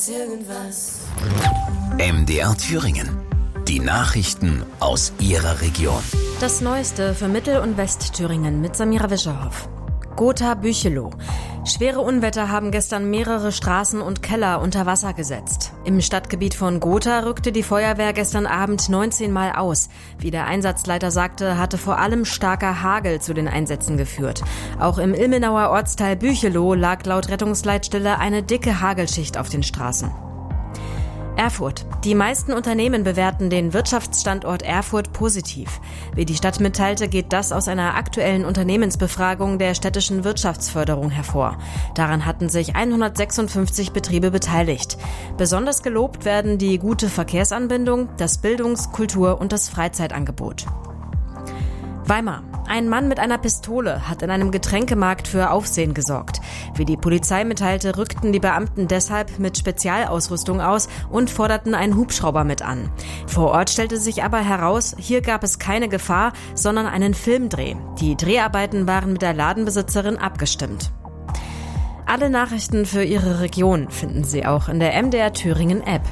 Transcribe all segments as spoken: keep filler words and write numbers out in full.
Irgendwas. M D R Thüringen. Die Nachrichten aus Ihrer Region. Das Neueste für Mittel- und Westthüringen mit Samira Wischerhoff. Gotha-Büchelow. Schwere Unwetter haben gestern mehrere Straßen und Keller unter Wasser gesetzt. Im Stadtgebiet von Gotha rückte die Feuerwehr gestern Abend neunzehn Mal aus. Wie der Einsatzleiter sagte, hatte vor allem starker Hagel zu den Einsätzen geführt. Auch im Ilmenauer Ortsteil Büchelow lag laut Rettungsleitstelle eine dicke Hagelschicht auf den Straßen. Erfurt. Die meisten Unternehmen bewerten den Wirtschaftsstandort Erfurt positiv. Wie die Stadt mitteilte, geht das aus einer aktuellen Unternehmensbefragung der städtischen Wirtschaftsförderung hervor. Daran hatten sich hundertsechsundfünfzig Betriebe beteiligt. Besonders gelobt werden die gute Verkehrsanbindung, das Bildungs-, Kultur- und das Freizeitangebot. Weimar. Ein Mann mit einer Pistole hat in einem Getränkemarkt für Aufsehen gesorgt. Wie die Polizei mitteilte, rückten die Beamten deshalb mit Spezialausrüstung aus und forderten einen Hubschrauber mit an. Vor Ort stellte sich aber heraus, hier gab es keine Gefahr, sondern einen Filmdreh. Die Dreharbeiten waren mit der Ladenbesitzerin abgestimmt. Alle Nachrichten für Ihre Region finden Sie auch in der M D R Thüringen App.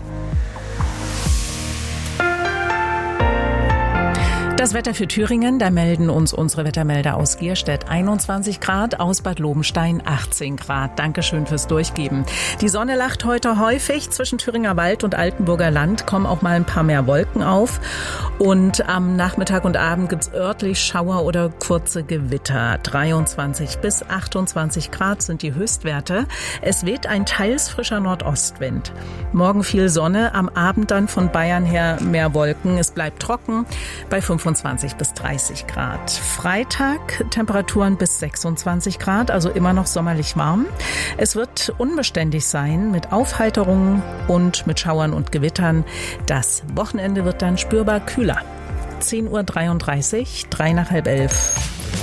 Das Wetter für Thüringen, da melden uns unsere Wettermelder aus Gierstedt einundzwanzig Grad, aus Bad Lobenstein achtzehn Grad. Dankeschön fürs Durchgeben. Die Sonne lacht heute häufig. Zwischen Thüringer Wald und Altenburger Land kommen auch mal ein paar mehr Wolken auf. Und am Nachmittag und Abend gibt's örtlich Schauer oder kurze Gewitter. dreiundzwanzig bis achtundzwanzig Grad sind die Höchstwerte. Es weht ein teils frischer Nordostwind. Morgen viel Sonne, am Abend dann von Bayern her mehr Wolken. Es bleibt trocken bei fünfundzwanzig bis dreißig Grad. Freitag Temperaturen bis sechsundzwanzig Grad, also immer noch sommerlich warm. Es wird unbeständig sein mit Aufheiterungen und mit Schauern und Gewittern. Das Wochenende wird dann spürbar kühler. zehn Uhr dreiunddreißig, drei nach halb elf.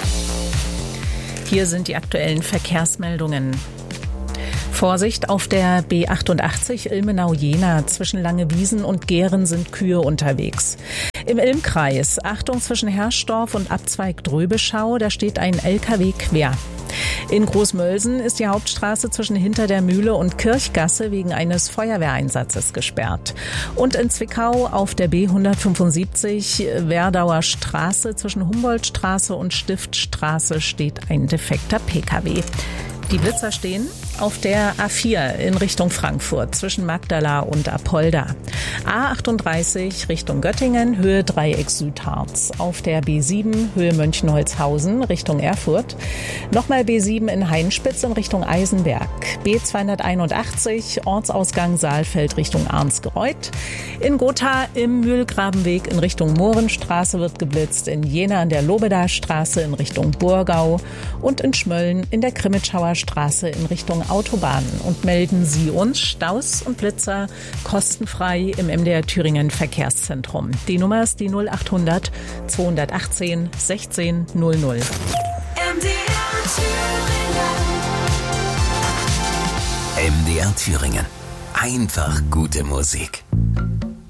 Hier sind die aktuellen Verkehrsmeldungen. Vorsicht auf der B achtundachtzig Ilmenau-Jena. Zwischen Langewiesen und Gehren sind Kühe unterwegs. Im Ilmkreis, Achtung zwischen Herrsdorf und Abzweig Dröbeschau, da steht ein L K W quer. In Großmölsen ist die Hauptstraße zwischen Hinter der Mühle und Kirchgasse wegen eines Feuerwehreinsatzes gesperrt. Und in Zwickau auf der B hundertfünfundsiebzig Werdauer Straße zwischen Humboldtstraße und Stiftstraße steht ein defekter P K W. Die Blitzer stehen auf der A vier in Richtung Frankfurt zwischen Magdala und Apolda. A achtunddreißig Richtung Göttingen, Höhe Dreieck Südharz. Auf der B sieben Höhe Mönchenholzhausen Richtung Erfurt. Nochmal B sieben in Hainspitz in Richtung Eisenberg. B zweihunderteinundachtzig Ortsausgang Saalfeld Richtung Arnsgereuth. In Gotha im Mühlgrabenweg in Richtung Mohrenstraße wird geblitzt. In Jena an der Lobedastraße in Richtung Burgau. Und in Schmölln in der Krimitschauer Straße in Richtung Autobahnen. Und melden Sie uns Staus und Blitzer kostenfrei im M D R Thüringen Verkehrszentrum. Die Nummer ist die null achthundert zweihundertachtzehn sechzehn null null. M D R Thüringen. M D R Thüringen. Einfach gute Musik.